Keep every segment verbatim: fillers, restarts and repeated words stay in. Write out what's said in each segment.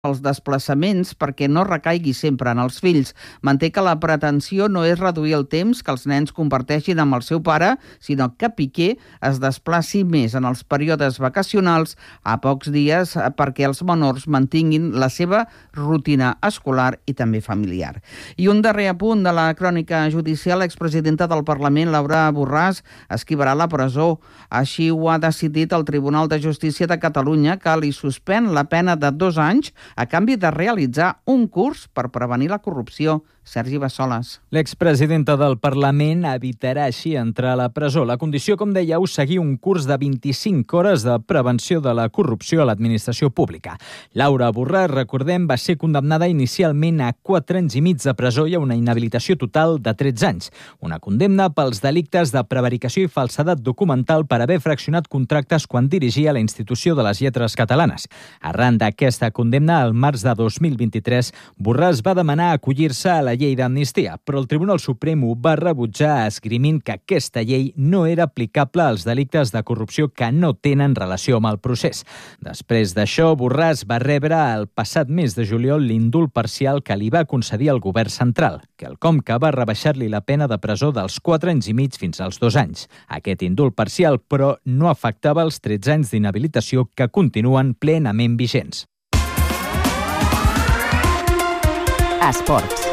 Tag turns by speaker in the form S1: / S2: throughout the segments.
S1: els desplaçaments perquè no recaigui sempre en els fills. Manté que la pretensió no és reduir el temps que els nens comparteixin amb el seu pare, sinó que Piqué es desplaci més en els períodes vacacionals a pocs dies perquè els menors mantinguin la seva rutina escolar i també familiar. I un darrer apunt de la crònica judicial, l'expresidenta del Parlament, Laura Borràs, esquivarà la presó. Així ho ha decidit el Tribunal de Justícia de Catalunya, que li suspèn la pena de dos anys a canvi de realitzar un curs per prevenir la corrupció. Sergi Bassoles.
S2: L'expresidenta del Parlament evitarà així entrar a la presó. La condició, com dèieu, seguir un curs de vint-i-cinc hores de prevenció de la corrupció a l'administració pública. Laura Borràs, recordem, va ser condemnada inicialment a quatre anys i mig de presó i a una inhabilitació total de tretze anys. Una condemna pels delictes de prevaricació i falsedat documental per haver fraccionat contractes quan dirigia la Institució de les Lletres Catalanes. Arran d'aquesta condemna, al març de dos mil vint-i-tres, Borràs va demanar acollir-se a la la llei d'amnistia, però el Tribunal Suprem ho va rebutjar esgrimint que aquesta llei no era aplicable als delictes de corrupció que no tenen relació amb el procés. Després d'això, Borràs va rebre el passat mes de juliol l'indult parcial que li va concedir el govern central, quelcom que va rebaixar-li la pena de presó dels quatre anys i mig fins als dos anys. Aquest indult parcial, però, no afectava els tretze anys d'inhabilitació que continuen plenament vigents.
S3: Esports.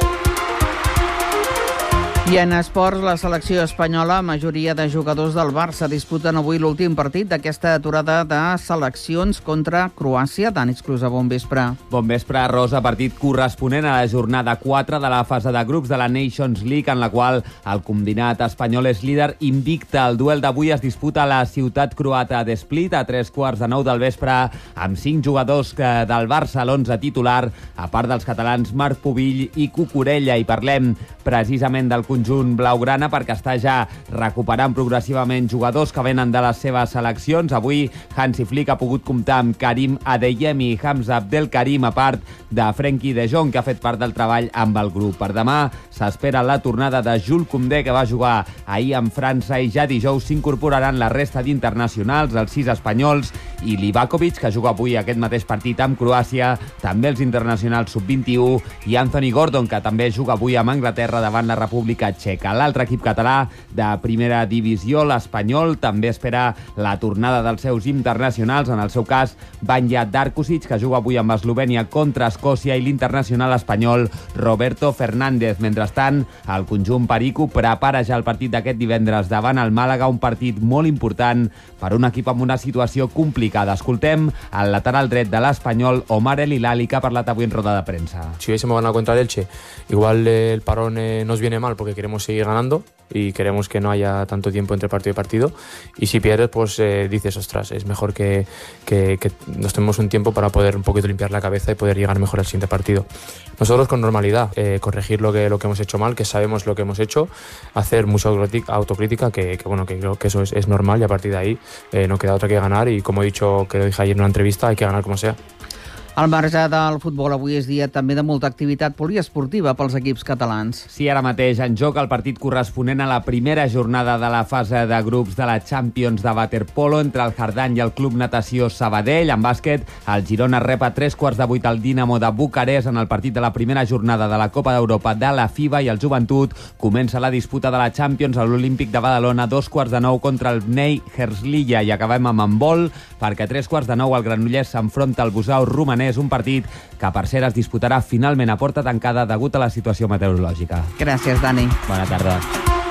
S1: I en esports, la selecció espanyola, majoria de jugadors del Barça, disputen avui l'últim partit d'aquesta aturada de seleccions contra Croàcia. Dani Esclusa, bon vespre.
S4: Bon vespre, Rosa. Partit corresponent a la jornada quatre de la fase de grups de la Nations League, en la qual el combinat espanyol és líder invicte. El duel d'avui es disputa a la ciutat croata de Split a tres quarts de nou del vespre, amb cinc jugadors del Barça a l'onze titular, a part dels catalans Marc Pubill i Cucurella. I parlem precisament del conjunt blaugrana perquè està ja recuperant progressivament jugadors que venen de les seves seleccions. Avui Hansi Flick ha pogut comptar amb Karim Adeyemi i Hamza Abdelkarim, a part de Frenkie de Jong, que ha fet part del treball amb el grup. Per demà s'espera la tornada de Jules Koundé, que va jugar ahir amb França, i ja dijous s'incorporaran la resta d'internacionals, els sis espanyols i Livakovic, que juga avui aquest mateix partit amb Croàcia, també els internacionals sub vint-i-u i Anthony Gordon, que també juga avui amb Anglaterra davant la República Txeca. L'altre equip català de primera divisió, l'Espanyol, també espera la tornada dels seus internacionals, en el seu cas Vanja Darkusic, que juga avui amb Eslovènia contra Escòcia, i l'internacional espanyol Roberto Fernández. Mentrestant, el conjunt perico prepara ja el partit d'aquest divendres davant el Màlaga, un partit molt important per un equip amb una situació complicada. Escoltem el lateral dret de l'Espanyol, Omar El Hilali, que ha parlat avui en roda de premsa.
S5: Si hubiésemos ganado contra el Elche, igual el parón eh, nos viene mal porque queremos seguir ganando y queremos que no haya tanto tiempo entre partido y partido, y si pierdes pues eh, dices, ostras, es mejor que, que, que nos tomemos un tiempo para poder un poquito limpiar la cabeza y poder llegar mejor al siguiente partido. Nosotros con normalidad, eh, corregir lo que, lo que hemos hecho mal, que sabemos lo que hemos hecho, hacer mucha autocrítica, que, que bueno, que creo que eso es, es normal, y a partir de ahí eh, no queda otra que ganar, y como he dicho, que lo dije ayer en una entrevista, hay que ganar como sea.
S1: Al marge del futbol, avui és dia també de molta activitat poliesportiva pels equips catalans.
S4: Sí, ara mateix en joc el partit corresponent a la primera jornada de la fase de grups de la Champions de waterpolo entre el Jardany i el Club Natació Sabadell. En bàsquet, el Girona rep a tres quarts de vuit el Dinamo de Bucarest en el partit de la primera jornada de la Copa d'Europa de la FIBA, i el Joventut comença la disputa de la Champions a l'Olímpic de Badalona, dos quarts de nou contra el Bnei Herzliya. I acabem amb handbol, perquè a tres quarts de nou el Granollers s'enfronta al Busau romanès, un partit que per cert es disputarà finalment a porta tancada degut a la situació meteorològica.
S1: Gràcies, Dani.
S4: Bona tarda.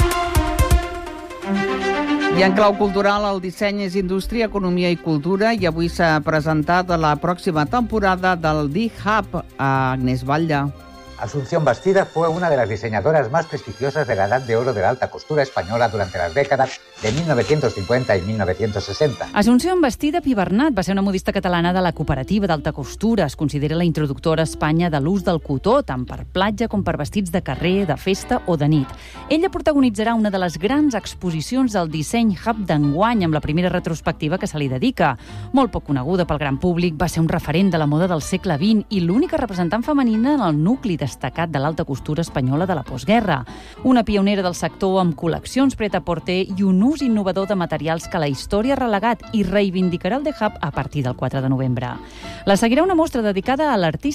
S1: I en clau cultural, el disseny és indústria, economia i cultura, i avui s'ha presentat la pròxima temporada del D-Hub a Agnès Batlle.
S6: Asunción Bastida fue una de las diseñadoras más prestigiosas de la edad de oro de la alta costura española durante las décadas de mil novecientos cincuenta y mil novecientos sesenta.
S3: Asunción Bastida Pibernat va ser una modista catalana de la cooperativa d'alta costura. Es considera la introductora a Espanya de l'ús del cotó, tant per platja com per vestits de carrer, de festa o de nit. Ella protagonitzarà una de les grans exposicions del Disseny Hub d'enguany, amb la primera retrospectiva que se li dedica. Molt poc coneguda pel gran públic, va ser un referent de la moda del segle vint i l'única representant femenina en el nucli de destacat de l'alta costura espanyola de la postguerra. Una pionera del sector amb col·leccions pret-a-porter i un ús innovador de materials que la història ha relegat i reivindicarà el The Hub a partir del quatre de novembre. La seguirà una mostra dedicada a l'artista